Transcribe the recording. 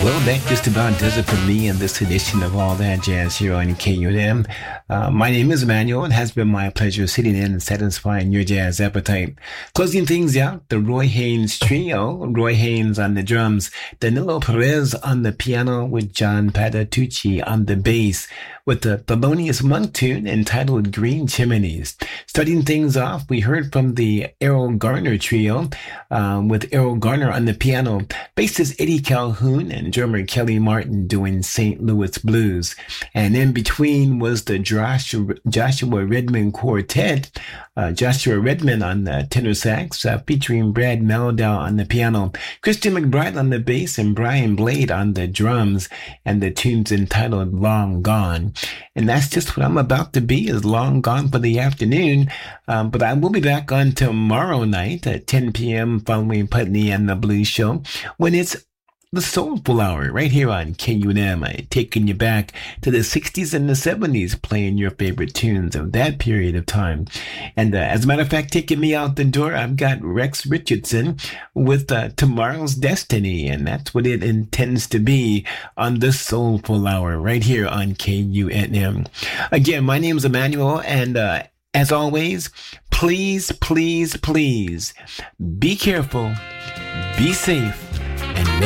Well, that just about does it for me in this edition of All That Jazz here on KUNM. My name is Emmanuel. It has been my pleasure sitting in and satisfying your jazz appetite. Closing things out, the Roy Haynes Trio. Roy Haynes on the drums, Danilo Perez on the piano with John Patitucci on the bass, with the Thelonious Monk tune entitled Green Chimneys. Starting things off, we heard from the Errol Garner Trio, with Errol Garner on the piano, bassist Eddie Calhoun, and drummer Kelly Martin doing St. Louis Blues. And in between was the Joshua Redmond Quartet, Joshua Redmond on the tenor sax, featuring Brad Meldau on the piano, Christian McBride on the bass, and Brian Blade on the drums, and the tune's entitled Long Gone. And that's just what I'm about to be, is long gone for the afternoon. But I will be back on tomorrow night at 10 p.m. following Putney and the Blues Show, when it's the Soulful Hour right here on KUNM, taking you back to the 60s and the 70s, playing your favorite tunes of that period of time. And as a matter of fact, taking me out the door, I've got Rex Richardson with Tomorrow's Destiny, and that's what it intends to be on the Soulful Hour right here on KUNM. Again, my name is Emmanuel, and as always, please, please, please be careful, be safe, and